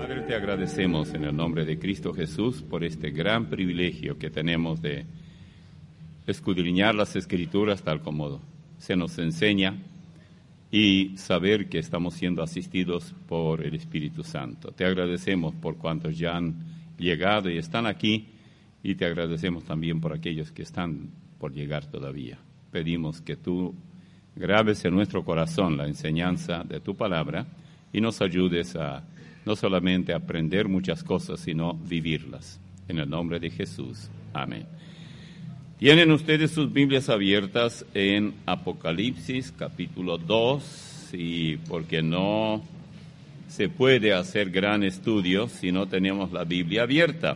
Padre, te agradecemos en el nombre de Cristo Jesús por este gran privilegio que tenemos de escudriñar las Escrituras tal como se nos enseña y saber que estamos siendo asistidos por el Espíritu Santo. Te agradecemos por cuantos ya han llegado y están aquí, y te agradecemos también por aquellos que están por llegar todavía. Pedimos que tú grabes en nuestro corazón la enseñanza de tu palabra y nos ayudes a no solamente aprender muchas cosas, sino vivirlas. En el nombre de Jesús. Amén. Tienen ustedes sus Biblias abiertas en Apocalipsis, capítulo 2, y porque no se puede hacer gran estudio si no tenemos la Biblia abierta.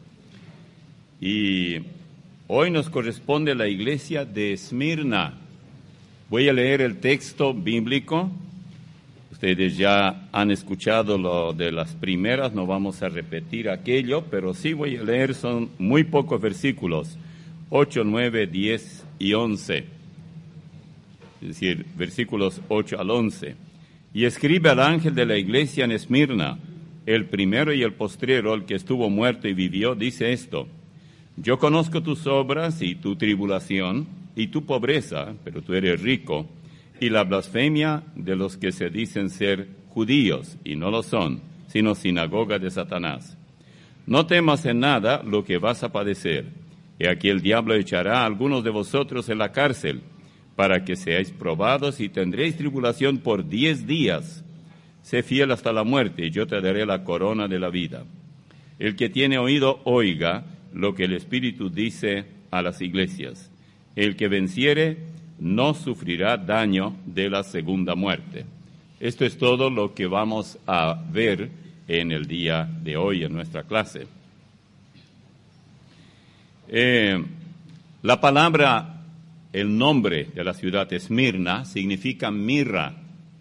Y hoy nos corresponde la iglesia de Esmirna. Voy a leer el texto bíblico. Ustedes ya han escuchado lo de las primeras, no vamos a repetir aquello, pero sí voy a leer, son muy pocos versículos, 8, 9, 10 y 11. Es decir, versículos 8 al 11. Y escribe al ángel de la iglesia en Esmirna, el primero y el postrero, el que estuvo muerto y vivió, dice esto: yo conozco tus obras y tu tribulación y tu pobreza, pero tú eres rico, y la blasfemia de los que se dicen ser judíos, y no lo son, sino sinagoga de Satanás. No temas en nada lo que vas a padecer. He aquí el diablo echará a algunos de vosotros en la cárcel, para que seáis probados y tendréis tribulación por 10 días. Sé fiel hasta la muerte, y yo te daré la corona de la vida. El que tiene oído, oiga lo que el Espíritu dice a las iglesias. El que venciere no sufrirá daño de la segunda muerte. Esto es todo lo que vamos a ver en el día de hoy en nuestra clase. La palabra, el nombre de la ciudad Esmirna significa mirra.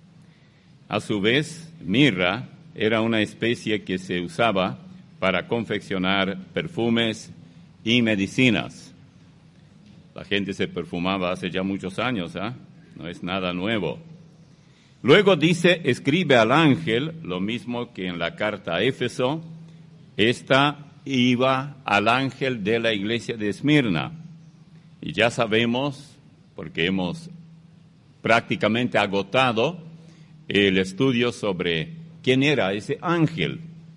A su vez, mirra era una especie que se usaba para confeccionar perfumes y medicinas. La gente se perfumaba hace ya muchos años, no es nada nuevo. Luego dice, escribe al ángel, lo mismo que en la carta a Éfeso, esta iba al ángel de la iglesia de Esmirna. Y ya sabemos, porque hemos prácticamente agotado el estudio sobre quién era ese ángel.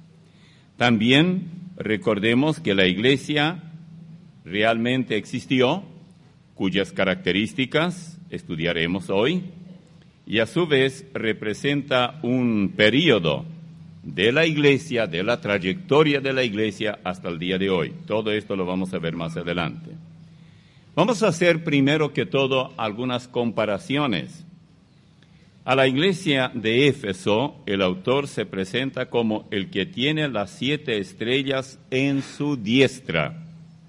También recordemos que la iglesia realmente existió, cuyas características estudiaremos hoy, y a su vez representa un período de la iglesia, de la trayectoria de la iglesia hasta el día de hoy. Todo esto lo vamos a ver más adelante. Vamos a hacer primero que todo algunas comparaciones. A la iglesia de Éfeso, el autor se presenta como el que tiene las 7 estrellas en su diestra,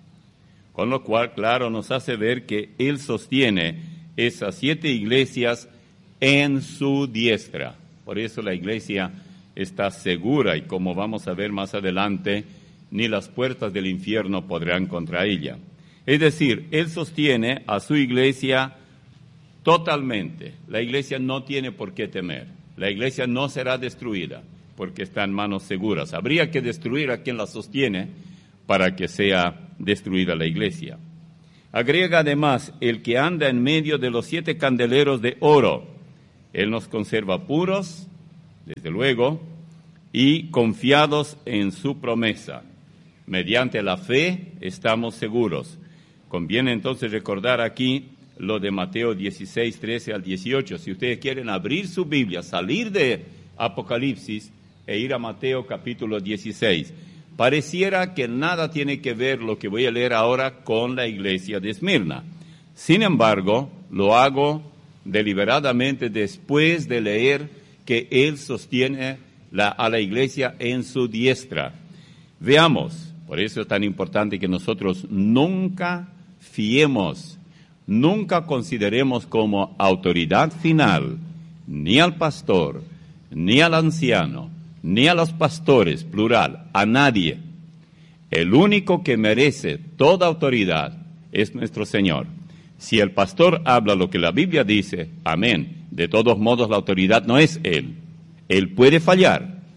con lo cual, claro, nos hace ver que él sostiene esas 7 iglesias en su diestra. Por eso la iglesia está segura y, como vamos a ver más adelante, ni las puertas del infierno podrán contra ella. Es decir, él sostiene a su iglesia totalmente. La iglesia no tiene por qué temer. La iglesia no será destruida porque está en manos seguras. Habría que destruir a quien la sostiene para que sea destruida la iglesia. Agrega además, el que anda en medio de los 7 candeleros de oro. Él nos conserva puros, desde luego, y confiados en su promesa. Mediante la fe estamos seguros. Conviene entonces recordar aquí lo de Mateo 16, 13 al 18. Si ustedes quieren abrir su Biblia, salir de Apocalipsis e ir a Mateo capítulo 16. Pareciera que nada tiene que ver lo que voy a leer ahora con la iglesia de Esmirna. Sin embargo, lo hago deliberadamente después de leer que él sostiene a la iglesia en su diestra. Veamos, por eso es tan importante que nosotros nunca fiemos, nunca consideremos como autoridad final ni al pastor, ni al anciano, ni a los pastores, plural, a nadie. El único que merece toda autoridad es nuestro Señor. Si el pastor habla lo que la Biblia dice, amén. De todos modos, la autoridad no es él. Él puede fallar,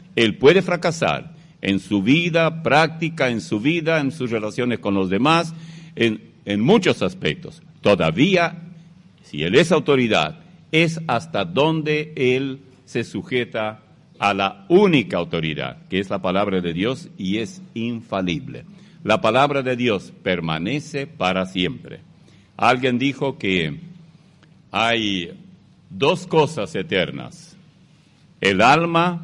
Él puede fracasar en su vida práctica, en su vida, en sus relaciones con los demás, en muchos aspectos. Todavía, si Él es autoridad, es hasta donde Él se sujeta a la única autoridad, que es la palabra de Dios, y es infalible. La palabra de Dios permanece para siempre. Alguien dijo que hay dos cosas eternas: el alma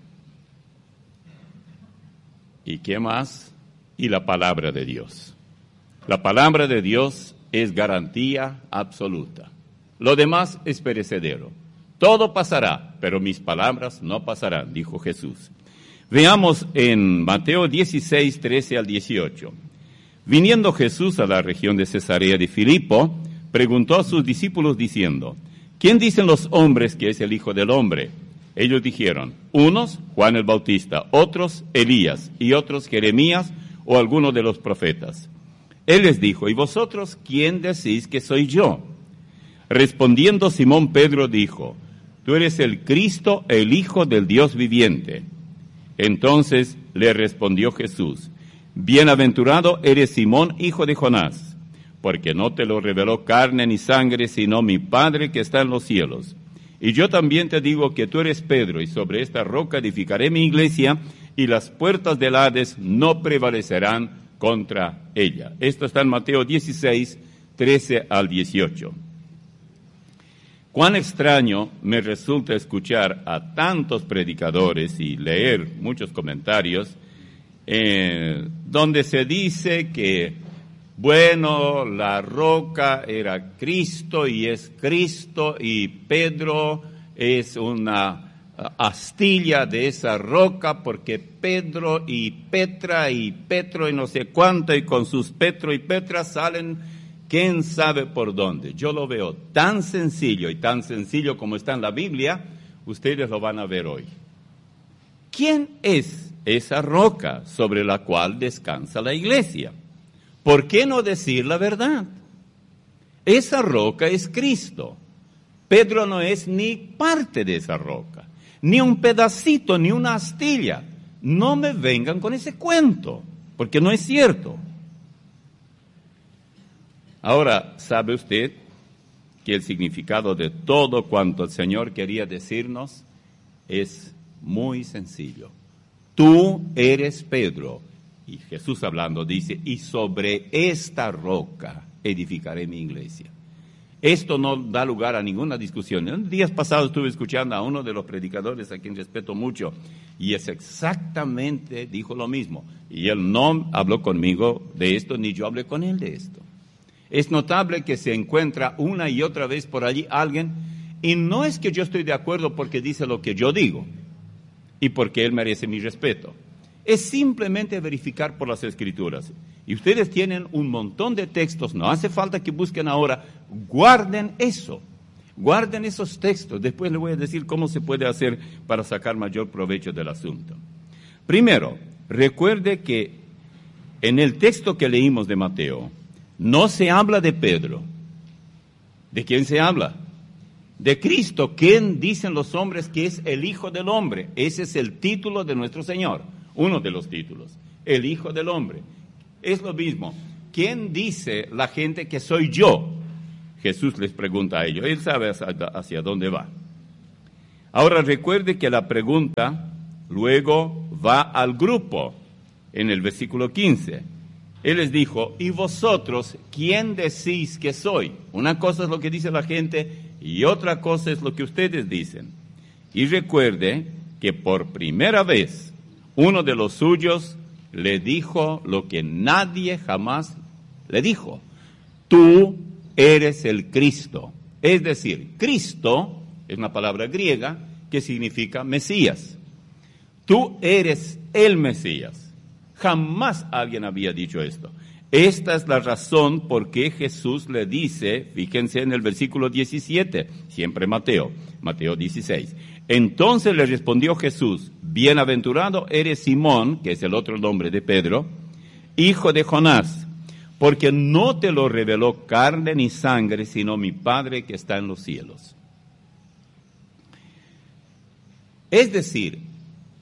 y ¿qué más? Y la palabra de Dios. La palabra de Dios es garantía absoluta. Lo demás es perecedero. Todo pasará, pero mis palabras no pasarán, dijo Jesús. Veamos en Mateo 16, 13 al 18. Viniendo Jesús a la región de Cesarea de Filipo, preguntó a sus discípulos diciendo: ¿quién dicen los hombres que es el Hijo del Hombre? Ellos dijeron: unos, Juan el Bautista; otros, Elías; y otros, Jeremías o alguno de los profetas. Él les dijo: ¿y vosotros quién decís que soy yo? Respondiendo Simón Pedro dijo: tú eres el Cristo, el Hijo del Dios viviente. Entonces le respondió Jesús: bienaventurado eres Simón, hijo de Jonás, porque no te lo reveló carne ni sangre, sino mi Padre que está en los cielos. Y yo también te digo que tú eres Pedro, y sobre esta roca edificaré mi iglesia, y las puertas del Hades no prevalecerán contra ella. Esto está en Mateo 16, 13 al 18. Cuán extraño me resulta escuchar a tantos predicadores y leer muchos comentarios donde se dice que, bueno, la roca era Cristo y es Cristo, y Pedro es una astilla de esa roca, porque Pedro y Petra y Petro y no sé cuánto, y con sus Petro y Petra salen quién sabe por dónde. Yo lo veo tan sencillo, y tan sencillo como está en la Biblia, ustedes lo van a ver hoy. ¿Quién es esa roca sobre la cual descansa la iglesia? ¿Por qué no decir la verdad? Esa roca es Cristo. Pedro no es ni parte de esa roca, ni un pedacito, ni una astilla. No me vengan con ese cuento, porque no es cierto. Ahora, ¿sabe usted que el significado de todo cuanto el Señor quería decirnos es muy sencillo? Tú eres Pedro. Y Jesús hablando dice: y sobre esta roca edificaré mi iglesia. Esto no da lugar a ninguna discusión. En días pasados estuve escuchando a uno de los predicadores a quien respeto mucho, y es exactamente, dijo lo mismo. Y él no habló conmigo de esto, ni yo hablé con él de esto. Es notable que se encuentra una y otra vez por allí alguien, y no es que yo estoy de acuerdo porque dice lo que yo digo y porque él merece mi respeto. Es simplemente verificar por las Escrituras. Y ustedes tienen un montón de textos, no hace falta que busquen ahora, guarden eso, guarden esos textos. Después les voy a decir cómo se puede hacer para sacar mayor provecho del asunto. Primero, recuerde que en el texto que leímos de Mateo, no se habla de Pedro. ¿De quién se habla? De Cristo. ¿Quién dicen los hombres que es el Hijo del Hombre? Ese es el título de nuestro Señor, uno de los títulos, el Hijo del Hombre. Es lo mismo. ¿Quién dice la gente que soy yo? Jesús les pregunta a ellos. Él sabe hacia dónde va. Ahora recuerde que la pregunta luego va al grupo en el versículo 15. Él les dijo: ¿y vosotros quién decís que soy? Una cosa es lo que dice la gente y otra cosa es lo que ustedes dicen. Y recuerde que por primera vez uno de los suyos le dijo lo que nadie jamás le dijo: tú eres el Cristo. Es decir, Cristo es una palabra griega que significa Mesías. Tú eres el Mesías. Jamás alguien había dicho esto. Esta es la razón por qué Jesús le dice, fíjense en el versículo 17, siempre Mateo 16. Entonces le respondió Jesús: bienaventurado eres Simón, que es el otro nombre de Pedro, hijo de Jonás, porque no te lo reveló carne ni sangre, sino mi Padre que está en los cielos. Es decir,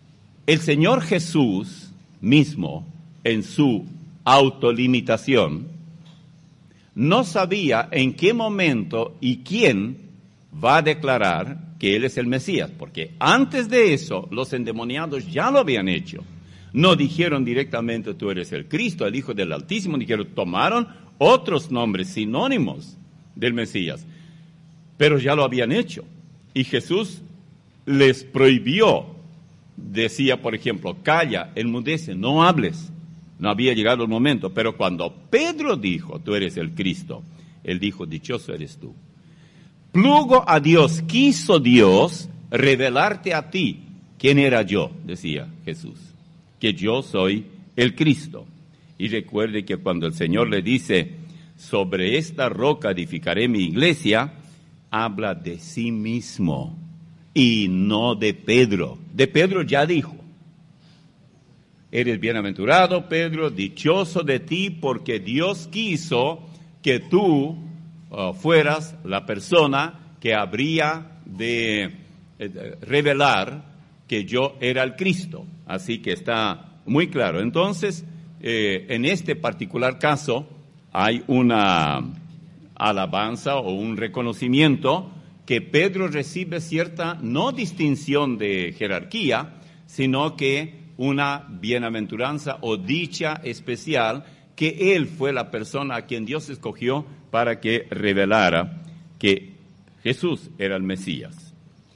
El Señor Jesús mismo, en su autolimitación, no sabía en qué momento y quién va a declarar que Él es el Mesías, porque antes de eso los endemoniados ya lo habían hecho. No dijeron directamente tú eres el Cristo, el Hijo del Altísimo, tomaron otros nombres sinónimos del Mesías, pero ya lo habían hecho. Y Jesús les prohibió, decía por ejemplo, calla, enmudece, no hables. No había llegado el momento, pero cuando Pedro dijo, tú eres el Cristo, él dijo, dichoso eres tú. Plugo a Dios, quiso Dios revelarte a ti. ¿Quién era yo? Decía Jesús, que yo soy el Cristo. Y recuerde que cuando el Señor le dice, sobre esta roca edificaré mi iglesia, habla de sí mismo y no de Pedro. De Pedro ya dijo, eres bienaventurado, Pedro, dichoso de ti, porque Dios quiso que tú fueras la persona que habría de revelar que yo era el Cristo. Así que está muy claro. Entonces, en este particular caso, hay una alabanza o un reconocimiento que Pedro recibe cierta, no distinción de jerarquía, sino que una bienaventuranza o dicha especial, que él fue la persona a quien Dios escogió para que revelara que Jesús era el Mesías.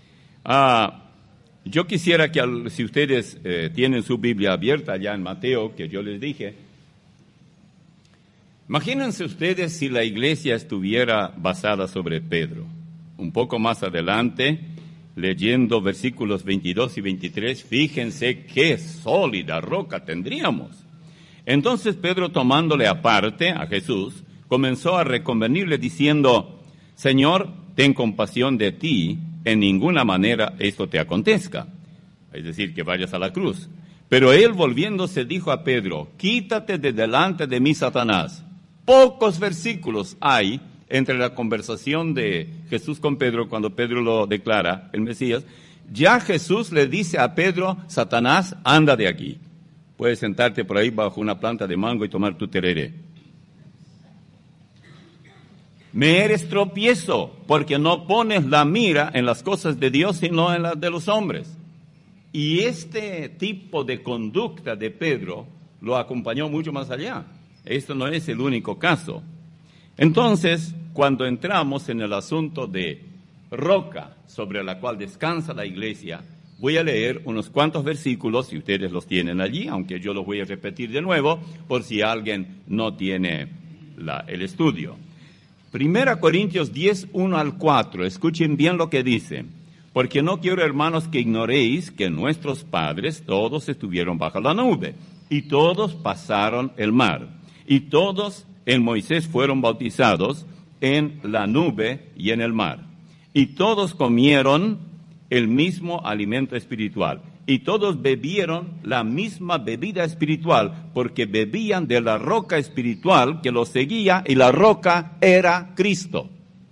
Yo quisiera que, si ustedes tienen su Biblia abierta allá en Mateo, que yo les dije, imagínense ustedes si la iglesia estuviera basada sobre Pedro. Un poco más adelante, leyendo versículos 22 y 23, fíjense qué sólida roca tendríamos. Entonces Pedro, tomándole aparte a Jesús, comenzó a reconvenirle diciendo, Señor, ten compasión de ti, en ninguna manera esto te acontezca. Es decir, que vayas a la cruz. Pero él, volviéndose, dijo a Pedro, quítate de delante de mí, Satanás. Pocos versículos hay entre la conversación de Jesús con Pedro, cuando Pedro lo declara, el Mesías. Ya Jesús le dice a Pedro, Satanás, anda de aquí. Puedes sentarte por ahí bajo una planta de mango y tomar tu tereré. Me eres tropiezo, porque no pones la mira en las cosas de Dios, sino en las de los hombres. Y este tipo de conducta de Pedro lo acompañó mucho más allá. Esto no es el único caso. Entonces, cuando entramos en el asunto de roca sobre la cual descansa la iglesia, voy a leer unos cuantos versículos, si ustedes los tienen allí, aunque yo los voy a repetir de nuevo, por si alguien no tiene el estudio. 1 Corintios 10, 1 al 4, escuchen bien lo que dice. Porque no quiero, hermanos, que ignoréis que nuestros padres todos estuvieron bajo la nube, y todos pasaron el mar, y todos en Moisés fueron bautizados en la nube y en el mar. Y todos comieron el mismo alimento espiritual. Y todos bebieron la misma bebida espiritual, porque bebían de la roca espiritual que los seguía, y la roca era Cristo.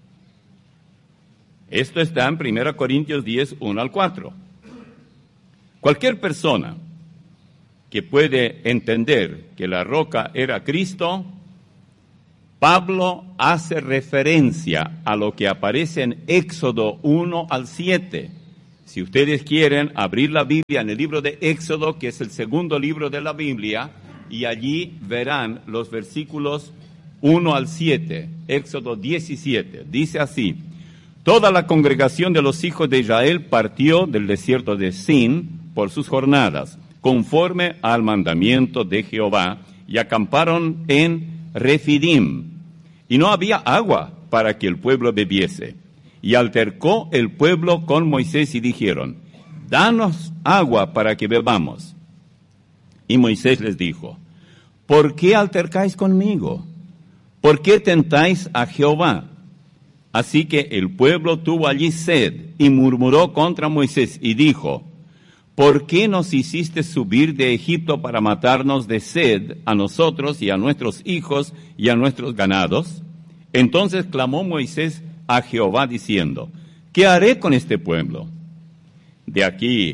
Esto está en 1 Corintios 10, 1 al 4. Cualquier persona que puede entender que la roca era Cristo, Pablo hace referencia a lo que aparece en Éxodo 1 al 7. Si ustedes quieren abrir la Biblia en el libro de Éxodo, que es el segundo libro de la Biblia, y allí verán los versículos 1 al 7, Éxodo 17. Dice así, toda la congregación de los hijos de Israel partió del desierto de Sin por sus jornadas, conforme al mandamiento de Jehová, y acamparon en Refidim. Y no había agua para que el pueblo bebiese. Y altercó el pueblo con Moisés y dijeron, danos agua para que bebamos. Y Moisés les dijo, ¿por qué altercáis conmigo? ¿Por qué tentáis a Jehová? Así que el pueblo tuvo allí sed y murmuró contra Moisés y dijo, ¿por qué nos hiciste subir de Egipto para matarnos de sed a nosotros y a nuestros hijos y a nuestros ganados? Entonces clamó Moisés a Jehová diciendo, ¿qué haré con este pueblo? De aquí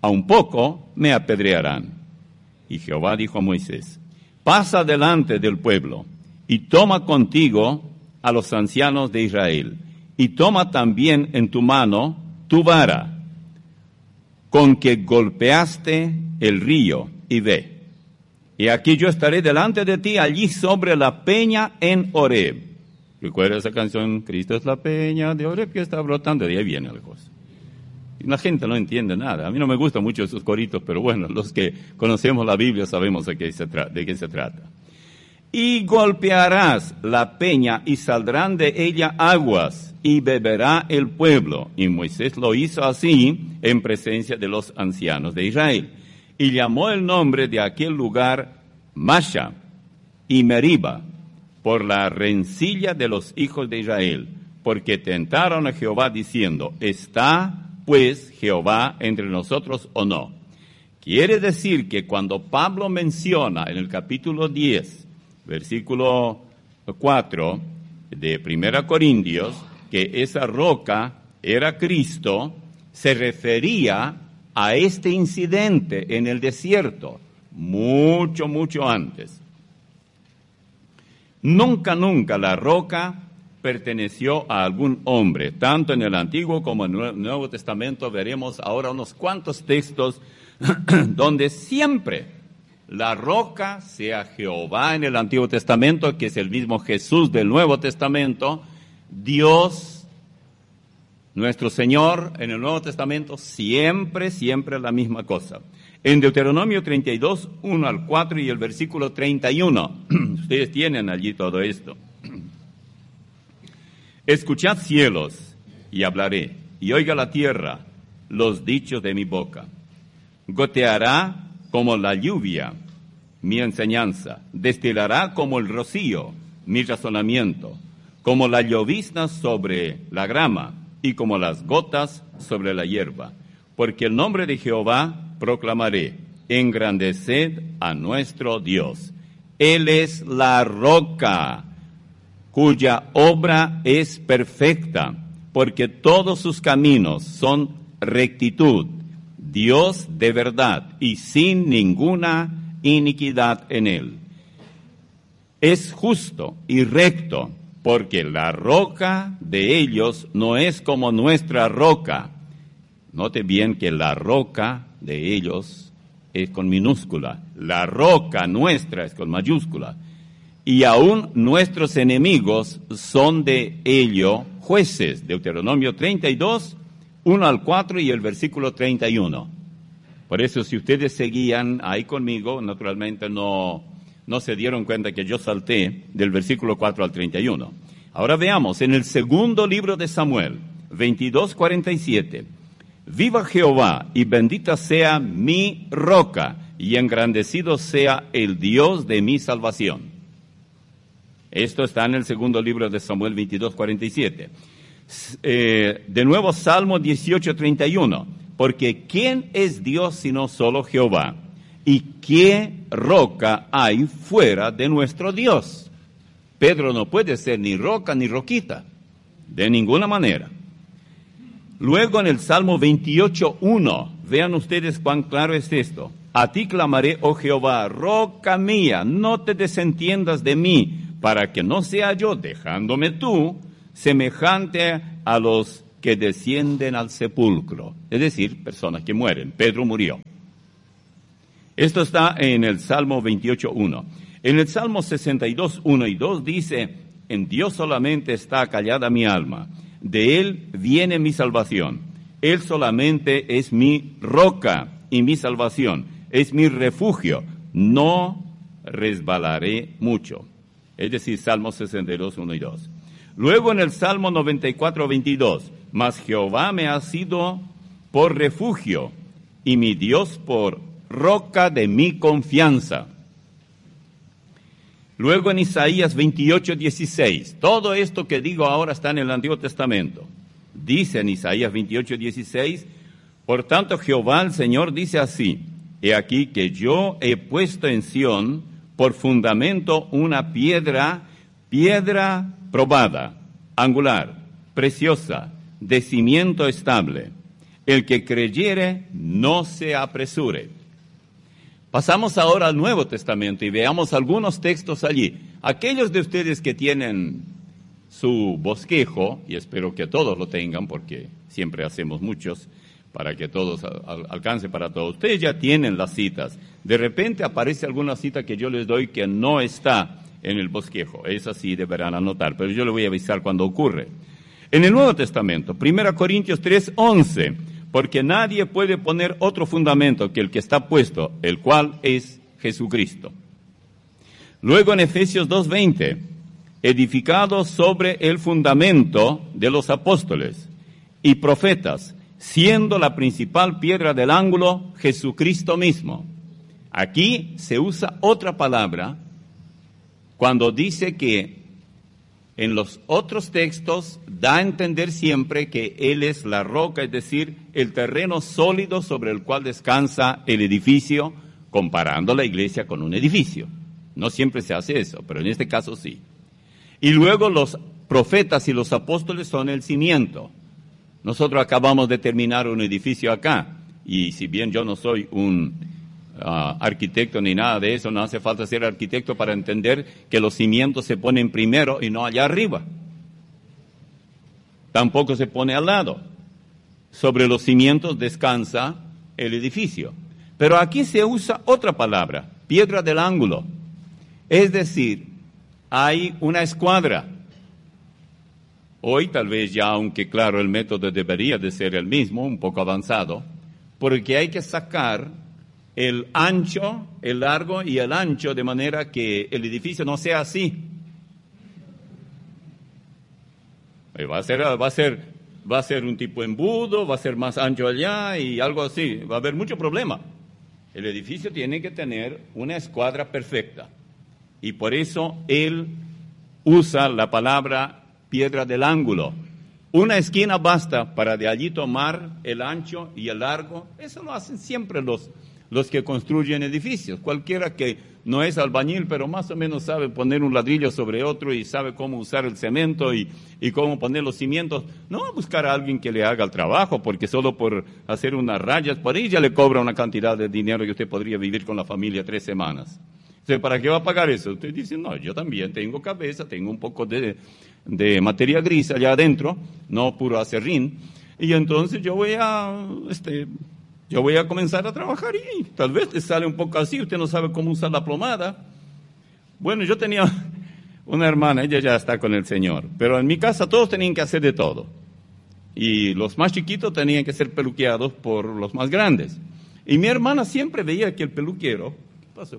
aun poco me apedrearán. Y Jehová dijo a Moisés, pasa delante del pueblo, y toma contigo a los ancianos de Israel, y toma también en tu mano tu vara, con que golpeaste el río, y ve. Y aquí yo estaré delante de ti, allí sobre la peña en Horeb. ¿Recuerda esa canción? Cristo es la peña de Horeb que está brotando. De ahí viene la cosa. Y la gente no entiende nada. A mí no me gustan mucho esos coritos, pero bueno, los que conocemos la Biblia sabemos de qué se trata. Y golpearás la peña y saldrán de ella aguas y beberá el pueblo. Y Moisés lo hizo así en presencia de los ancianos de Israel. Y llamó el nombre de aquel lugar Masha y Meriba, por la rencilla de los hijos de Israel, porque tentaron a Jehová diciendo, ¿está pues Jehová entre nosotros o no? Quiere decir que cuando Pablo menciona en el capítulo 10, versículo 4 de 1 Corintios, que esa roca era Cristo, se refería a este incidente en el desierto, mucho antes. Nunca la roca perteneció a algún hombre, tanto en el Antiguo como en el Nuevo Testamento. Veremos ahora unos cuantos textos donde siempre la roca, sea Jehová en el Antiguo Testamento, que es el mismo Jesús del Nuevo Testamento, Dios, nuestro Señor en el Nuevo Testamento, siempre la misma cosa. En Deuteronomio 32, 1 al 4 y el versículo 31, ustedes tienen allí todo esto. Escuchad cielos, y hablaré, y oiga la tierra los dichos de mi boca. Goteará como la lluvia mi enseñanza, destilará como el rocío mi razonamiento, como la llovizna sobre la grama, y como las gotas sobre la hierba. Porque el nombre de Jehová proclamaré, engrandeced a nuestro Dios. Él es la roca, cuya obra es perfecta, porque todos sus caminos son rectitud, Dios de verdad, y sin ninguna iniquidad en él. Es justo y recto, porque la roca de ellos no es como nuestra roca. Note bien que la roca de ellos es con minúscula, la roca nuestra es con mayúscula. Y aún nuestros enemigos son de ello jueces. Deuteronomio 32, 1 al 4 y el versículo 31. Por eso, si ustedes seguían ahí conmigo, naturalmente no se dieron cuenta que yo salté del versículo 4 al 31. Ahora veamos, en el segundo libro de Samuel, 22:47. Viva Jehová y bendita sea mi roca y engrandecido sea el Dios de mi salvación. Esto está en el segundo libro de Samuel 22:47. De nuevo, Salmo 18:31. Porque ¿quién es Dios sino solo Jehová? ¿Y qué roca hay fuera de nuestro Dios? Pedro no puede ser ni roca ni roquita, de ninguna manera. Luego en el Salmo 28:1, vean ustedes cuán claro es esto. A ti clamaré, oh Jehová, roca mía, no te desentiendas de mí, para que no sea yo, dejándome tú, semejante a los que descienden al sepulcro. Es decir, personas que mueren. Pedro murió. Esto está en el Salmo 28:1. En el Salmo 62:1 y 2 dice, en Dios solamente está callada mi alma, de Él viene mi salvación. Él solamente es mi roca y mi salvación, es mi refugio, no resbalaré mucho. Es decir, Salmo 62:1 y 2. Luego en el Salmo 94:22, mas Jehová me ha sido por refugio y mi Dios por roca de mi confianza. Luego en Isaías 28:16, todo esto que digo ahora está en el Antiguo Testamento. Dice en Isaías 28:16, por tanto Jehová el Señor dice así, he aquí que yo he puesto en Sión por fundamento una piedra probada, angular, preciosa, de cimiento estable. El que creyere, no se apresure. Pasamos ahora al Nuevo Testamento y veamos algunos textos allí. Aquellos de ustedes que tienen su bosquejo, y espero que todos lo tengan porque siempre hacemos muchos para que todos alcance para todos. Ustedes ya tienen las citas. De repente aparece alguna cita que yo les doy que no está en el bosquejo. Esa sí deberán anotar, pero yo les voy a avisar cuando ocurre. En el Nuevo Testamento, 1 Corintios 3:11, porque nadie puede poner otro fundamento que el que está puesto, el cual es Jesucristo. Luego en Efesios 2:20, edificados sobre el fundamento de los apóstoles y profetas, siendo la principal piedra del ángulo Jesucristo mismo. Aquí se usa otra palabra cuando dice que en los otros textos da a entender siempre que Él es la roca, es decir, el terreno sólido sobre el cual descansa el edificio, comparando la iglesia con un edificio. No siempre se hace eso, pero en este caso sí. Y luego los profetas y los apóstoles son el cimiento. Nosotros acabamos de terminar un edificio acá, y si bien yo no soy un arquitecto ni nada de eso, no hace falta ser arquitecto para entender que los cimientos se ponen primero y no allá arriba. Tampoco se pone al lado. Sobre los cimientos descansa el edificio. Pero aquí se usa otra palabra, piedra del ángulo. Es decir, hay una escuadra. Hoy tal vez ya, aunque claro, el método debería de ser el mismo, un poco avanzado, porque hay que sacar el ancho, el largo y el ancho de manera que el edificio no sea así. Va a ser un tipo embudo, va a ser más ancho allá y algo así. Va a haber mucho problema. El edificio tiene que tener una escuadra perfecta. Y por eso él usa la palabra piedra del ángulo. Una esquina basta para de allí tomar el ancho y el largo. Eso lo hacen siempre los que construyen edificios. Cualquiera que no es albañil, pero más o menos sabe poner un ladrillo sobre otro y sabe cómo usar el cemento y cómo poner los cimientos. No va a buscar a alguien que le haga el trabajo, porque solo por hacer unas rayas, por ahí ya le cobra una cantidad de dinero que usted podría vivir con la familia 3 semanas. Entonces, ¿para qué va a pagar eso? Usted dice, no, yo también tengo cabeza, tengo un poco de materia gris allá adentro, no puro acerrín, y entonces yo voy a comenzar a trabajar y tal vez le sale un poco así, usted no sabe cómo usar la plomada. Bueno, yo tenía una hermana, ella ya está con el Señor, pero en mi casa todos tenían que hacer de todo. Y los más chiquitos tenían que ser peluqueados por los más grandes. Y mi hermana siempre veía que el peluquero, ¿qué pasó?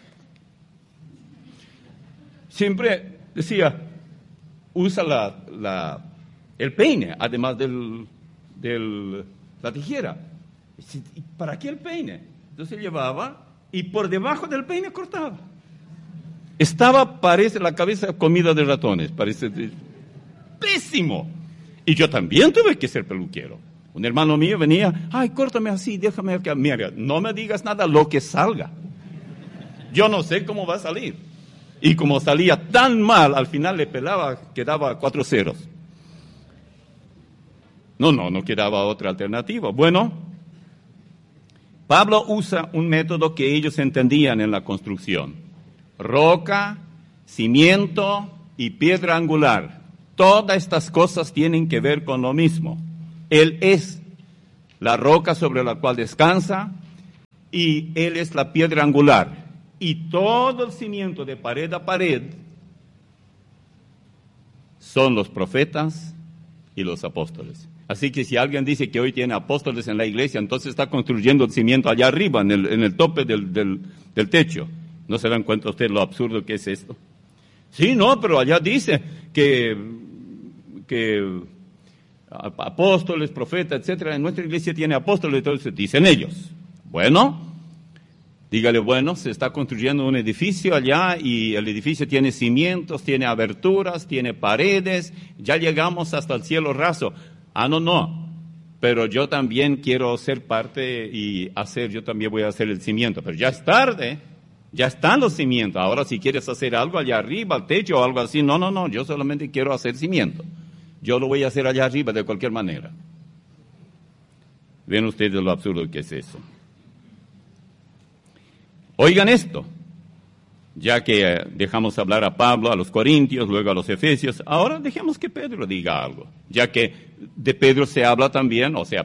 Siempre decía, usa el peine, además de la tijera. ¿Y para qué el peine? Entonces llevaba y por debajo del peine cortaba. Parece la cabeza comida de ratones, parece pésimo. Y yo también tuve que ser peluquero. Un hermano mío venía, ay, córtame así, déjame acá. Mira, no me digas nada, lo que salga. Yo no sé cómo va a salir. Y como salía tan mal, al final le pelaba, quedaba 4 ceros. No quedaba otra alternativa. Bueno, Pablo usa un método que ellos entendían en la construcción. Roca, cimiento y piedra angular. Todas estas cosas tienen que ver con lo mismo. Él es la roca sobre la cual descansa y Él es la piedra angular. Y todo el cimiento de pared a pared son los profetas y los apóstoles. Así que si alguien dice que hoy tiene apóstoles en la iglesia, entonces está construyendo el cimiento allá arriba, en el tope del techo. ¿No se dan cuenta ustedes lo absurdo que es esto? Sí, no, pero allá dice que apóstoles, profetas, etcétera. En nuestra iglesia tiene apóstoles, entonces dicen ellos. Bueno, dígale, bueno, se está construyendo un edificio allá y el edificio tiene cimientos, tiene aberturas, tiene paredes, ya llegamos hasta el cielo raso. No, pero yo también quiero ser parte yo también voy a hacer el cimiento, pero ya es tarde, ya están los cimientos. Ahora si quieres hacer algo allá arriba, al techo o algo así, no, yo solamente quiero hacer cimiento. Yo lo voy a hacer allá arriba de cualquier manera. Ven ustedes lo absurdo que es eso. Oigan esto, ya que dejamos hablar a Pablo, a los Corintios, luego a los Efesios, ahora dejemos que Pedro diga algo, ya que de Pedro se habla también, o sea,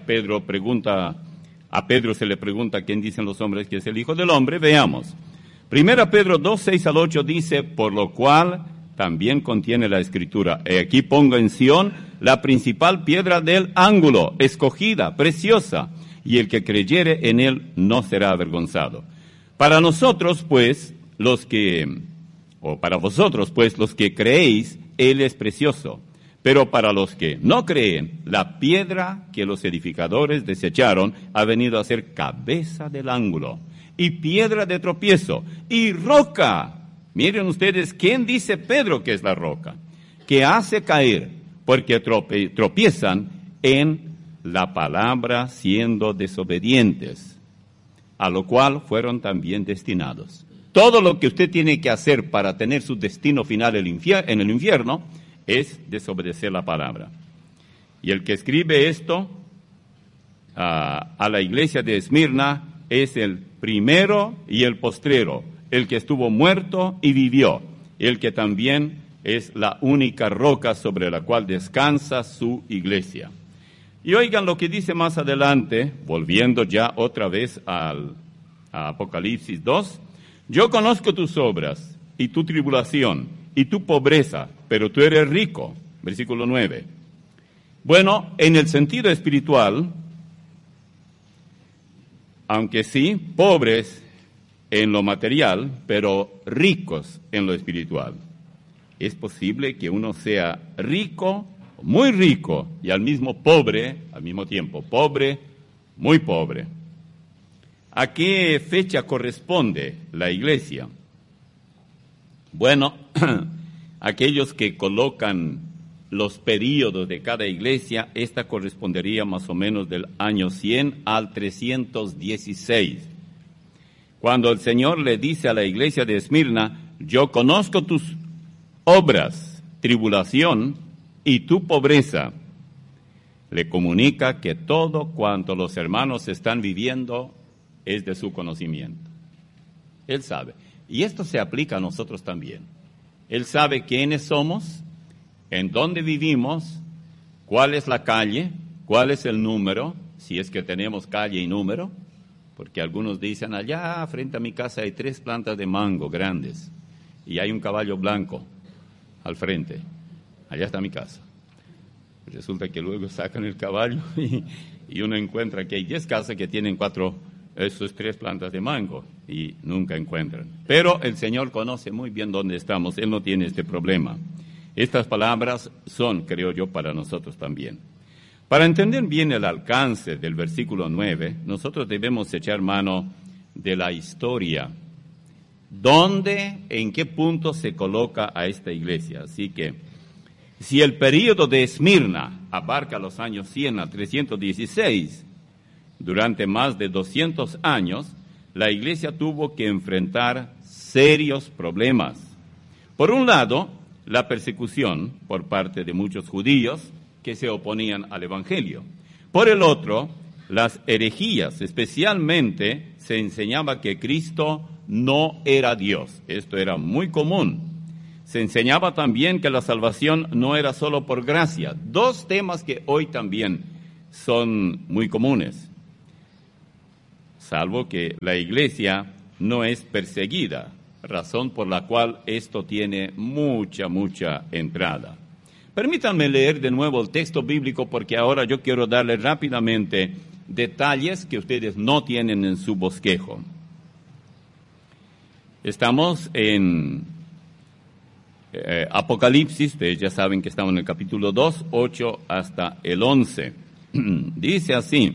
a Pedro se le pregunta quién dicen los hombres que es el Hijo del Hombre. Veamos. 1 Pedro 2, 6 al 8 dice, por lo cual también contiene la Escritura. Aquí pongo en Sión la principal piedra del ángulo, escogida, preciosa, y el que creyere en él no será avergonzado. Para nosotros, pues, para vosotros, pues, los que creéis, él es precioso. Pero para los que no creen, la piedra que los edificadores desecharon ha venido a ser cabeza del ángulo, y piedra de tropiezo, y roca. Miren ustedes, ¿quién dice Pedro que es la roca? Que hace caer, porque tropiezan en la palabra siendo desobedientes, a lo cual fueron también destinados. Todo lo que usted tiene que hacer para tener su destino final en el infierno es desobedecer la palabra. Y el que escribe esto a la iglesia de Esmirna es el primero y el postrero, el que estuvo muerto y vivió, el que también es la única roca sobre la cual descansa su iglesia. Y oigan lo que dice más adelante, volviendo ya otra vez a Apocalipsis 2, yo conozco tus obras y tu tribulación y tu pobreza, pero tú eres rico. Versículo 9. Bueno, en el sentido espiritual, aunque sí, pobres en lo material, pero ricos en lo espiritual. Es posible que uno sea rico, muy rico, y al mismo tiempo, pobre, muy pobre. ¿A qué fecha corresponde la iglesia? Bueno, aquellos que colocan los períodos de cada iglesia, esta correspondería más o menos del año 100 al 316. Cuando el Señor le dice a la iglesia de Esmirna, yo conozco tus obras, tribulación y tu pobreza, le comunica que todo cuanto los hermanos están viviendo es de su conocimiento. Él sabe. Y esto se aplica a nosotros también. Él sabe quiénes somos, en dónde vivimos, cuál es la calle, cuál es el número, si es que tenemos calle y número, porque algunos dicen, allá frente a mi casa hay 3 plantas de mango grandes y hay un caballo blanco al frente. Allá está mi casa. Resulta que luego sacan el caballo y uno encuentra que hay 10 casas que tienen 3 plantas de mango y nunca encuentran. Pero el Señor conoce muy bien dónde estamos, Él no tiene este problema. Estas palabras son, creo yo, para nosotros también. Para entender bien el alcance del versículo 9, nosotros debemos echar mano de la historia. ¿Dónde, en qué punto se coloca a esta iglesia? Así que, si el período de Esmirna abarca los años 100 a 316, durante más de 200 años, la iglesia tuvo que enfrentar serios problemas. Por un lado, la persecución por parte de muchos judíos que se oponían al Evangelio. Por el otro, las herejías, especialmente se enseñaba que Cristo no era Dios. Esto era muy común. Se enseñaba también que la salvación no era solo por gracia. 2 temas que hoy también son muy comunes. Salvo que la iglesia no es perseguida, razón por la cual esto tiene mucha entrada. Permítanme leer de nuevo el texto bíblico porque ahora yo quiero darles rápidamente detalles que ustedes no tienen en su bosquejo. Estamos en Apocalipsis, ustedes ya saben que estamos en el capítulo 2, 8 hasta el 11. Dice así: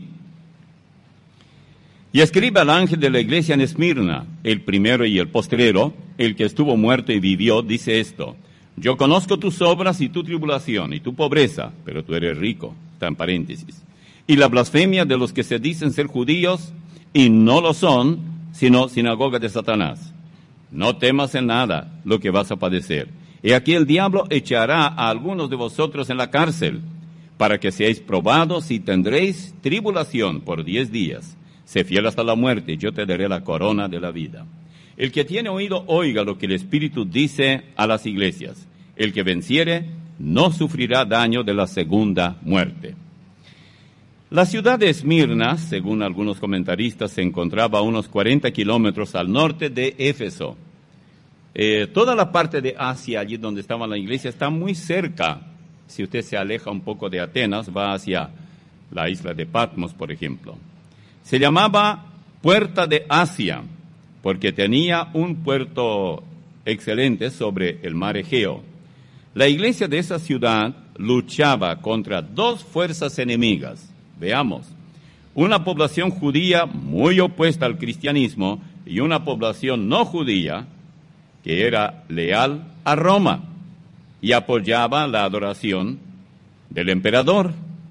y escribe al ángel de la iglesia en Esmirna, el primero y el postrero, el que estuvo muerto y vivió, dice esto: yo conozco tus obras y tu tribulación y tu pobreza, pero tú eres rico, está en paréntesis, y la blasfemia de los que se dicen ser judíos y no lo son, sino sinagoga de Satanás. No temas en nada lo que vas a padecer. He aquí el diablo echará a algunos de vosotros en la cárcel, para que seáis probados y tendréis tribulación por 10 días. Sé fiel hasta la muerte, y yo te daré la corona de la vida. El que tiene oído, oiga lo que el Espíritu dice a las iglesias. El que venciere no sufrirá daño de la segunda muerte. La ciudad de Esmirna, según algunos comentaristas, se encontraba a unos 40 kilómetros al norte de Éfeso. Toda la parte de Asia, allí donde estaba la iglesia, está muy cerca. Si usted se aleja un poco de Atenas, va hacia la isla de Patmos, por ejemplo. Se llamaba Puerta de Asia, porque tenía un puerto excelente sobre el mar Egeo. La iglesia de esa ciudad luchaba contra dos fuerzas enemigas. Veamos, una población judía muy opuesta al cristianismo y una población no judía que era leal a Roma y apoyaba la adoración del emperador.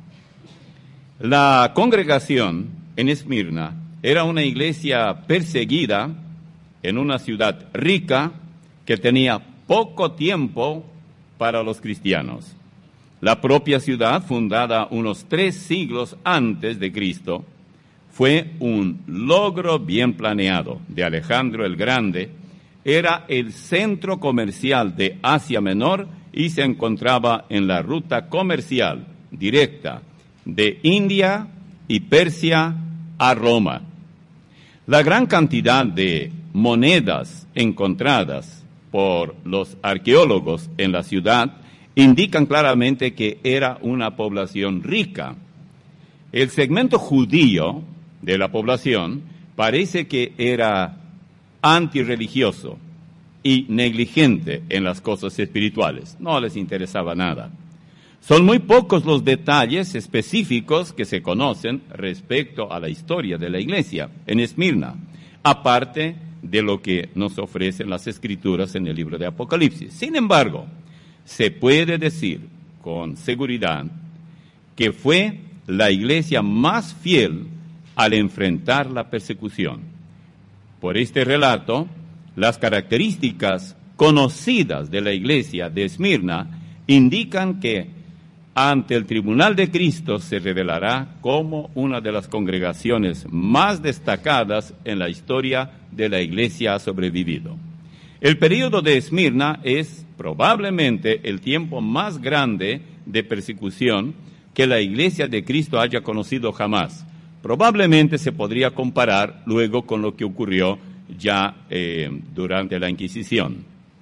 La congregación en Esmirna era una iglesia perseguida en una ciudad rica que tenía poco tiempo para los cristianos. La propia ciudad, fundada unos 3 siglos antes de Cristo, fue un logro bien planeado de Alejandro el Grande. Era el centro comercial de Asia Menor y se encontraba en la ruta comercial directa de India y Persia a Roma. La gran cantidad de monedas encontradas por los arqueólogos en la ciudad indican claramente que era una población rica. El segmento judío de la población parece que era antirreligioso y negligente en las cosas espirituales. No les interesaba nada. Son muy pocos los detalles específicos que se conocen respecto a la historia de la iglesia en Esmirna, aparte de lo que nos ofrecen las escrituras en el libro de Apocalipsis. Sin embargo, se puede decir con seguridad que fue la iglesia más fiel al enfrentar la persecución. Por este relato, las características conocidas de la iglesia de Esmirna indican que ante el tribunal de Cristo se revelará como una de las congregaciones más destacadas en la historia de la iglesia ha sobrevivido. El período de Esmirna es probablemente el tiempo más grande de persecución que la iglesia de Cristo haya conocido jamás. Probablemente se podría comparar luego con lo que ocurrió ya durante la Inquisición.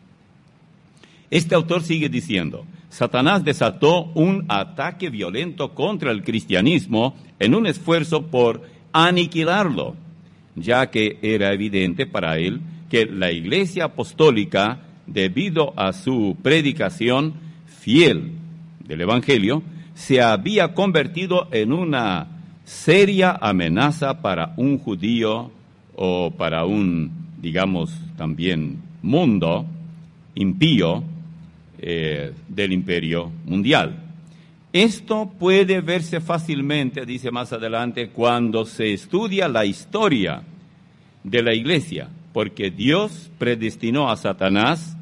Este autor sigue diciendo: Satanás desató un ataque violento contra el cristianismo en un esfuerzo por aniquilarlo, ya que era evidente para él que la Iglesia Apostólica, debido a su predicación fiel del Evangelio, se había convertido en una seria amenaza para un judío o para un, digamos, también mundo impío del imperio mundial. Esto puede verse fácilmente, dice más adelante, cuando se estudia la historia de la iglesia, porque Dios predestinó a Satanás,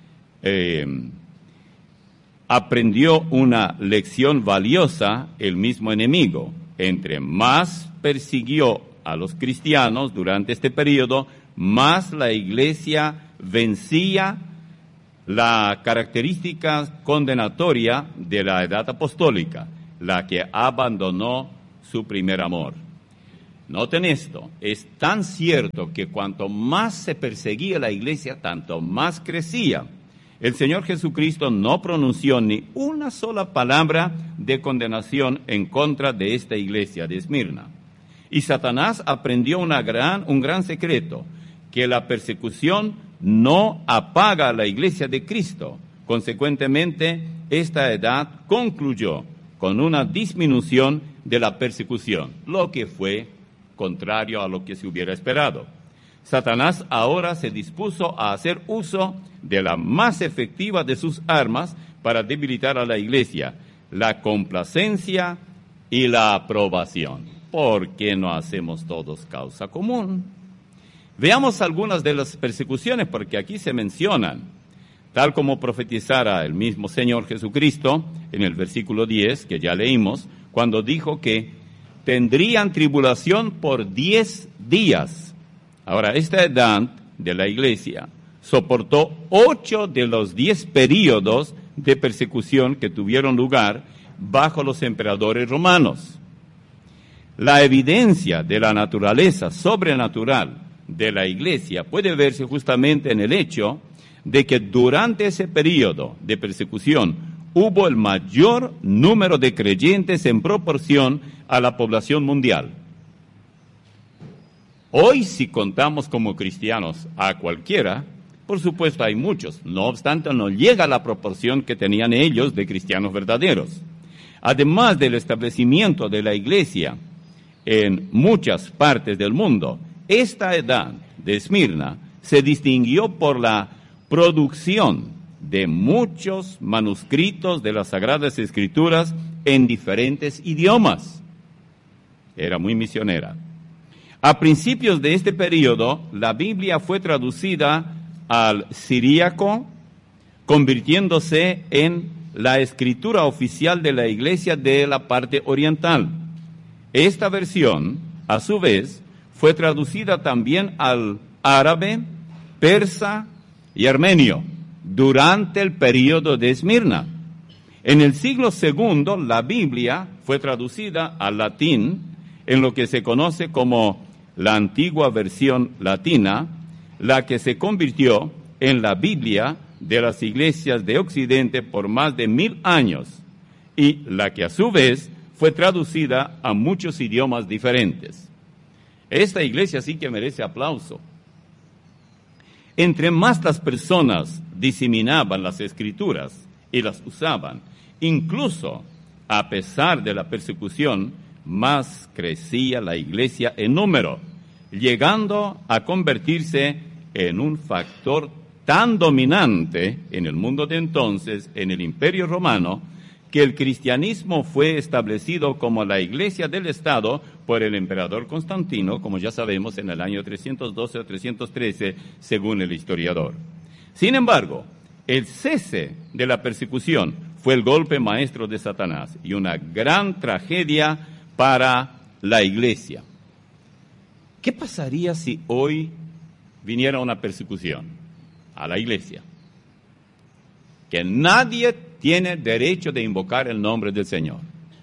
aprendió una lección valiosa el mismo enemigo. Entre más persiguió a los cristianos durante este periodo, más la iglesia vencía la característica condenatoria de la edad apostólica, la que abandonó su primer amor. Noten esto, es tan cierto que cuanto más se perseguía la iglesia, tanto más crecía. El Señor Jesucristo no pronunció ni una sola palabra de condenación en contra de esta iglesia de Esmirna. Y Satanás aprendió un gran secreto, que la persecución no apaga a la iglesia de Cristo. Consecuentemente, esta edad concluyó con una disminución de la persecución, lo que fue contrario a lo que se hubiera esperado. Satanás ahora se dispuso a hacer uso de la más efectiva de sus armas para debilitar a la iglesia, la complacencia y la aprobación. ¿Por qué no hacemos todos causa común? Veamos algunas de las persecuciones, porque aquí se mencionan. tal como profetizara el mismo Señor Jesucristo en el versículo 10, que ya leímos, cuando dijo que tendrían tribulación por 10 días. Ahora, esta edad de la iglesia soportó 8 de los 10 períodos de persecución que tuvieron lugar bajo los emperadores romanos. La evidencia de la naturaleza sobrenatural de la iglesia puede verse justamente en el hecho de que durante ese período de persecución hubo el mayor número de creyentes en proporción a la población mundial. Hoy, si contamos como cristianos a cualquiera, por supuesto hay muchos, no obstante no llega a la proporción que tenían ellos de cristianos verdaderos. Además del establecimiento de la iglesia en muchas partes del mundo, esta edad de Esmirna se distinguió por la producción de muchos manuscritos de las Sagradas Escrituras en diferentes idiomas. Era muy misionera. A principios de este periodo, la Biblia fue traducida al siríaco, convirtiéndose en la escritura oficial de la iglesia de la parte oriental. Esta versión, a su vez, fue traducida también al árabe, persa y armenio durante el período de Esmirna. En el siglo II, la Biblia fue traducida al latín en lo que se conoce como la antigua versión latina, la que se convirtió en la Biblia de las iglesias de Occidente por más de 1000 años y la que a su vez fue traducida a muchos idiomas diferentes. Esta iglesia sí que merece aplauso. Entre más las personas diseminaban las escrituras y las usaban, incluso a pesar de la persecución, más crecía la iglesia en número, llegando a convertirse en un factor tan dominante en el mundo de entonces, en el Imperio Romano, que el cristianismo fue establecido como la iglesia del Estado por el emperador Constantino, como ya sabemos, en el año 312 o 313, según el historiador. Sin embargo, el cese de la persecución fue el golpe maestro de Satanás y una gran tragedia para la iglesia. ¿Qué pasaría si hoy viniera una persecución a la iglesia? Que nadie tiene derecho de invocar el nombre del Señor.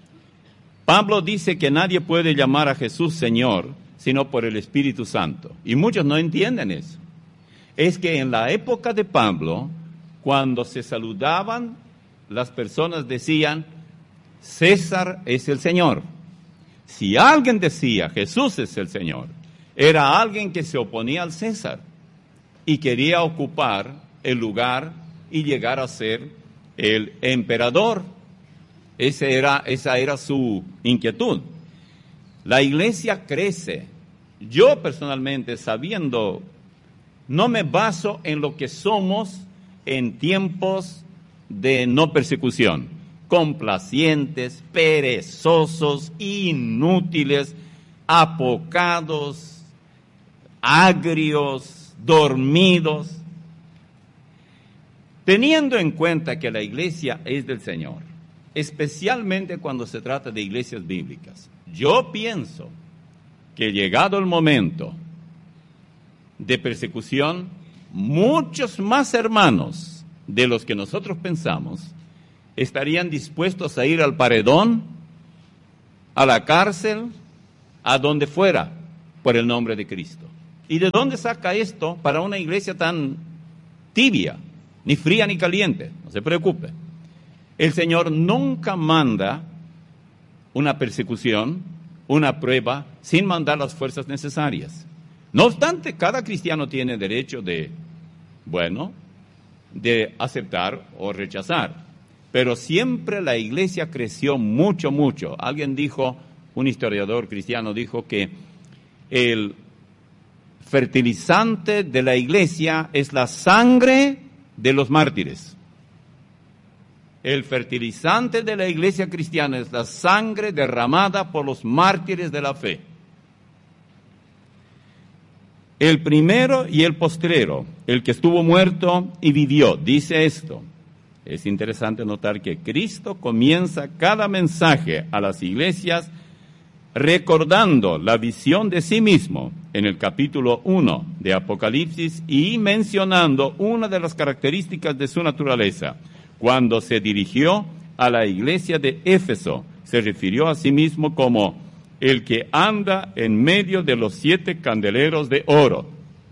Pablo dice que nadie puede llamar a Jesús Señor sino por el Espíritu Santo. Y muchos no entienden eso. Es que en la época de Pablo, cuando se saludaban, las personas decían, César es el Señor. Si alguien decía, Jesús es el Señor, era alguien que se oponía al César y quería ocupar el lugar y llegar a ser el emperador. Esa era su inquietud. La iglesia crece. Yo personalmente, sabiendo, no me baso en lo que somos en tiempos de no persecución. Complacientes, perezosos, inútiles, apocados, agrios, dormidos. Teniendo en cuenta que la iglesia es del Señor, especialmente cuando se trata de iglesias bíblicas, yo pienso que llegado el momento de persecución, muchos más hermanos de los que nosotros pensamos estarían dispuestos a ir al paredón, a la cárcel, a donde fuera, por el nombre de Cristo. ¿Y de dónde saca esto para una iglesia tan tibia, ni fría ni caliente? No se preocupe. El Señor nunca manda una persecución, una prueba, sin mandar las fuerzas necesarias. No obstante, cada cristiano tiene derecho de aceptar o rechazar. Pero siempre la iglesia creció mucho, mucho. Alguien dijo, un historiador cristiano dijo que el fertilizante de la iglesia es la sangre de los mártires. El fertilizante de la iglesia cristiana es la sangre derramada por los mártires de la fe. el primero y el postrero, el que estuvo muerto y vivió. Dice esto. Es interesante notar que Cristo comienza cada mensaje a las iglesias recordando la visión de sí mismo en el capítulo 1 de Apocalipsis y mencionando una de las características de su naturaleza. Cuando se dirigió a la iglesia de Éfeso, se refirió a sí mismo como el que anda en medio de los 7 candeleros de oro.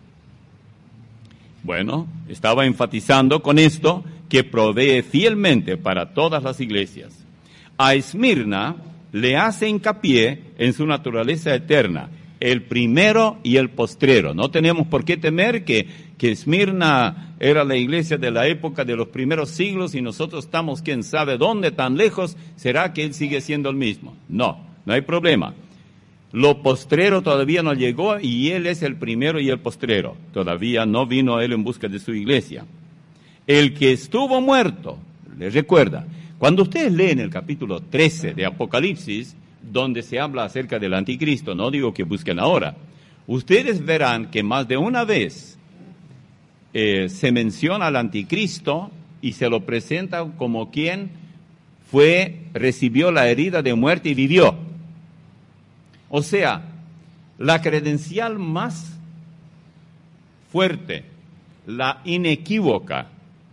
Bueno, estaba enfatizando con esto que provee fielmente para todas las iglesias. A Esmirna le hace hincapié en su naturaleza eterna, el primero y el postrero. No tenemos por qué temer que Esmirna era la iglesia de la época de los primeros siglos y nosotros estamos quién sabe dónde, tan lejos. ¿Será que él sigue siendo el mismo? No hay problema. Lo postrero todavía no llegó y él es el primero y el postrero. Todavía no vino él en busca de su iglesia. El que estuvo muerto, les recuerda, cuando ustedes leen el capítulo 13 de Apocalipsis, donde se habla acerca del anticristo, no digo que busquen ahora, ustedes verán que más de una vez se menciona al anticristo y se lo presenta como quien recibió la herida de muerte y vivió. O sea, la credencial más fuerte, la inequívoca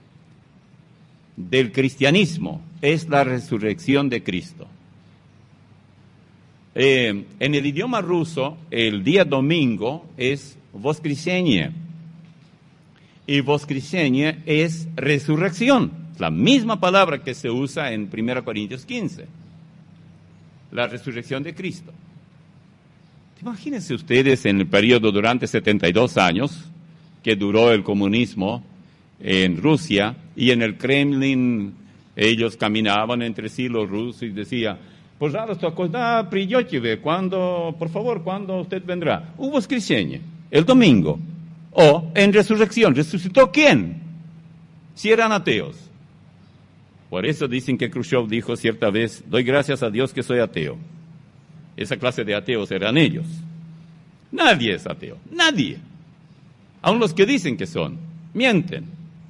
del cristianismo es la resurrección de Cristo. En el idioma ruso, el día domingo es Voskresenie. Y Voskresenie es resurrección, la misma palabra que se usa en 1 Corintios 15. La resurrección de Cristo. Imagínense ustedes en el periodo durante 72 años que duró el comunismo en Rusia y en el Kremlin ellos caminaban entre sí los rusos y decían, пожалуйста, когда придете вы, por favor, ¿cuándo usted vendrá? Hubo воскресенье, el domingo, o en resurrección. ¿Resucitó quién? Si eran ateos. Por eso dicen que Khrushchev dijo cierta vez, doy gracias a Dios que soy ateo. Esa clase de ateos eran ellos. Nadie es ateo, nadie. Aun los que dicen que son, mienten.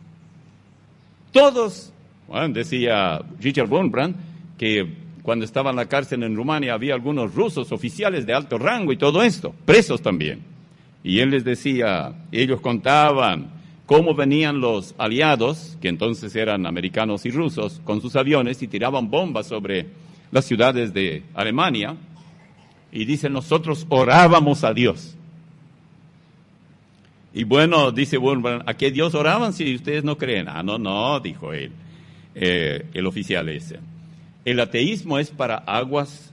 Todos, decía Richard Wurmbrand, que cuando estaba en la cárcel en Rumania había algunos rusos oficiales de alto rango y todo esto, presos también. Y él les decía, ellos contaban cómo venían los aliados, que entonces eran americanos y rusos, con sus aviones y tiraban bombas sobre las ciudades de Alemania. Y dicen, nosotros orábamos a Dios. Y bueno, dice Wurmbrand, ¿a qué Dios oraban si ustedes no creen? No, dijo él, el oficial ese. El ateísmo es para aguas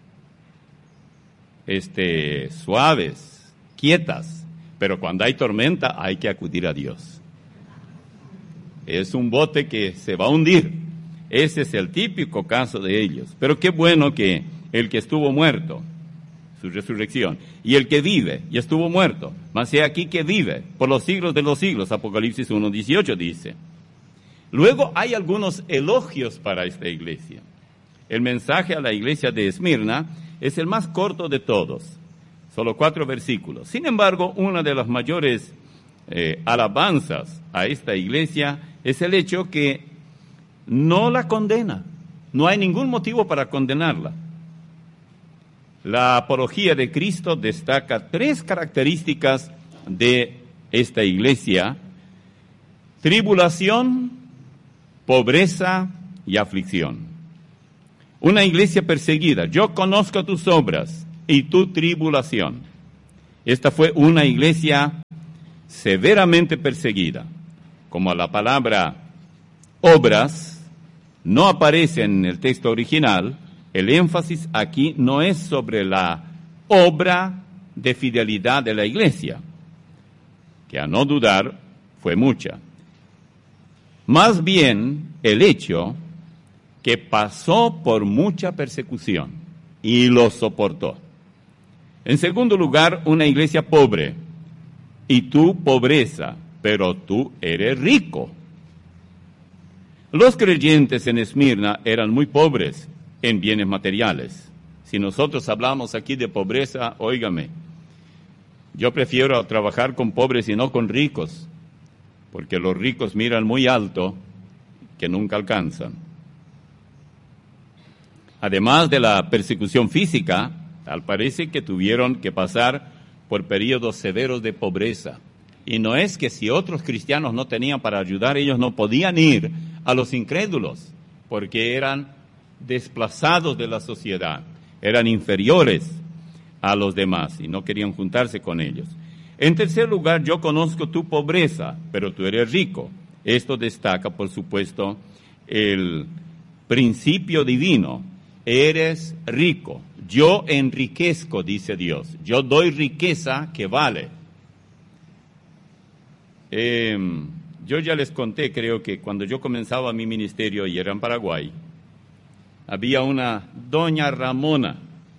suaves, quietas, pero cuando hay tormenta hay que acudir a Dios. Es un bote que se va a hundir. Ese es el típico caso de ellos. Pero qué bueno que el que estuvo muerto, su resurrección, y el que vive y estuvo muerto, mas he aquí que vive por los siglos de los siglos, Apocalipsis 1:18 dice. Luego hay algunos elogios para esta iglesia. El mensaje a la iglesia de Esmirna es el más corto de todos, solo 4 versículos. Sin embargo, una de las mayores alabanzas a esta iglesia es el hecho que no la condena, no hay ningún motivo para condenarla. La apología de Cristo destaca 3 características de esta iglesia: tribulación, pobreza y aflicción. Una iglesia perseguida. Yo conozco tus obras y tu tribulación. Esta fue una iglesia severamente perseguida. Como la palabra obras no aparece en el texto original, el énfasis aquí no es sobre la obra de fidelidad de la iglesia, que a no dudar fue mucha. Más bien el hecho que pasó por mucha persecución y lo soportó. En segundo lugar, una iglesia pobre, y tu pobreza, pero tú eres rico. Los creyentes en Esmirna eran muy pobres en bienes materiales. Si nosotros hablamos aquí de pobreza, óigame, Yo prefiero trabajar con pobres y no con ricos, porque los ricos miran muy alto que nunca alcanzan. Además de la persecución física, tal parece que tuvieron que pasar por periodos severos de pobreza. Y no es que si otros cristianos no tenían para ayudar, ellos no podían ir a los incrédulos, porque eran desplazados de la sociedad, eran inferiores a los demás y no querían juntarse con ellos. En tercer lugar, yo conozco tu pobreza, pero tú eres rico. Esto destaca, por supuesto, el principio divino. Eres rico. Yo enriquezco, dice Dios. Yo doy riqueza que vale. Yo ya les conté, creo que cuando yo comenzaba mi ministerio y era en Paraguay, había una doña Ramona.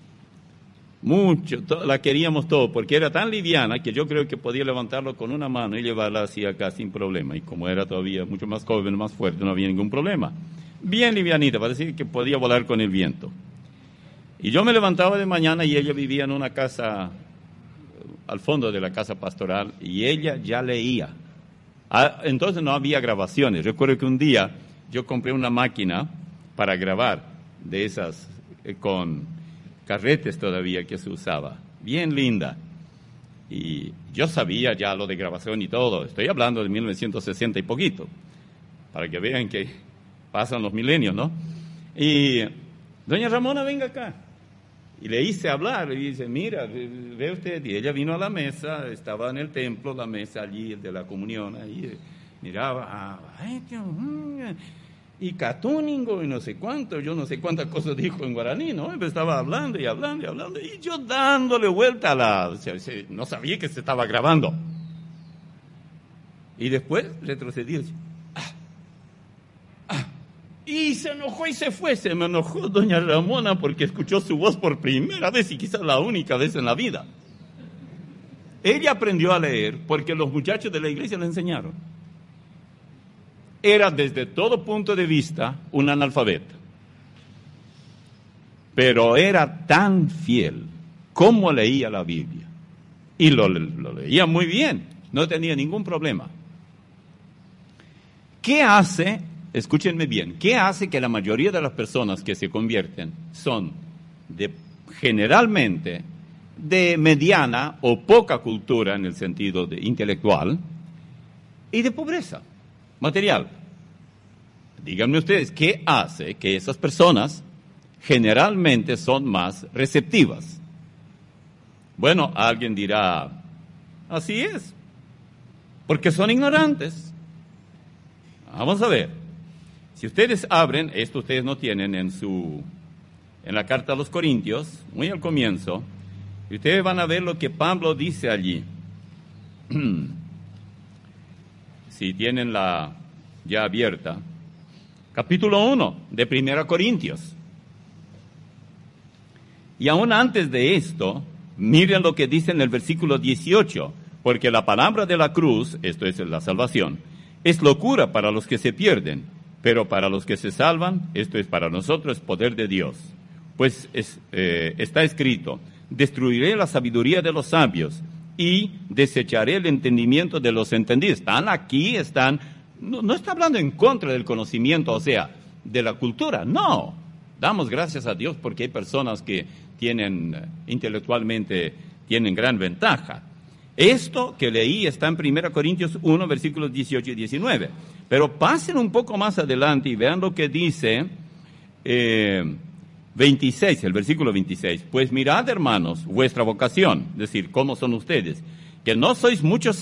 La queríamos todo, porque era tan liviana que yo creo que podía levantarlo con una mano y llevarla hacia acá sin problema. Y como era todavía mucho más joven, más fuerte, no había ningún problema. Bien livianita, parecía que podía volar con el viento. Y yo me levantaba de mañana y ella vivía en una casa, al fondo de la casa pastoral, y ella ya leía. Entonces no había grabaciones. Recuerdo que un día yo compré una máquina para grabar, de esas con carretes todavía que se usaba, bien linda. Y yo sabía ya lo de grabación y todo. Estoy hablando de 1960 y poquito, para que vean que pasan los milenios, ¿no? Y doña Ramona, venga acá. Y le hice hablar, y dice, mira, ve usted, y ella vino a la mesa, estaba en el templo, la mesa allí, el de la comunión, ahí miraba, y catúningo, y no sé cuánto, yo no sé cuántas cosas dijo en guaraní, ¿no? Estaba hablando y hablando y hablando, y yo dándole vuelta no sabía que se estaba grabando. Y después retrocedí, y se enojó y se fue. Se me enojó doña Ramona porque escuchó su voz por primera vez y quizás la única vez en la vida. Ella aprendió a leer porque los muchachos de la iglesia le enseñaron. Era desde todo punto de vista un analfabeta. Pero era tan fiel como leía la Biblia. Y lo leía muy bien, no tenía ningún problema. ¿Qué hace? Escúchenme bien, ¿qué hace que la mayoría de las personas que se convierten son generalmente de mediana o poca cultura en el sentido intelectual y de pobreza material? Díganme ustedes, ¿qué hace que esas personas generalmente son más receptivas? Bueno, alguien dirá, así es, porque son ignorantes. Vamos a ver. Si ustedes abren, esto ustedes no tienen en la carta a los Corintios, muy al comienzo, y ustedes van a ver lo que Pablo dice allí. Si tienen la ya abierta, capítulo 1 de 1 Corintios. Y aún antes de esto, miren lo que dice en el versículo 18, porque la palabra de la cruz, esto es la salvación, es locura para los que se pierden, pero para los que se salvan, esto es para nosotros poder de Dios. Pues está escrito, destruiré la sabiduría de los sabios y desecharé el entendimiento de los entendidos. Están aquí, no está hablando en contra del conocimiento, o sea, de la cultura, no. Damos gracias a Dios porque hay personas que intelectualmente tienen gran ventaja. Esto que leí está en 1 Corintios 1, versículos 18 y 19. Pero pasen un poco más adelante y vean lo que dice 26, el versículo 26. Pues mirad, hermanos, vuestra vocación, es decir, cómo son ustedes, que no sois muchos